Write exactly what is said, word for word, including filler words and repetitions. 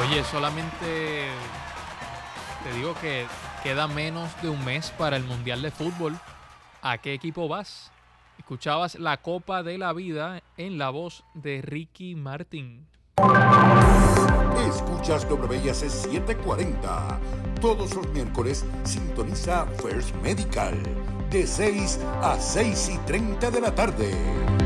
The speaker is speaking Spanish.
Oye, solamente te digo que queda menos de un mes para el Mundial de Fútbol. ¿A qué equipo vas? Escuchabas la Copa de la Vida en la voz de Ricky Martin. Escuchas W I A C setecientos cuarenta. Todos los miércoles sintoniza First Medical de seis a seis y treinta de la tarde.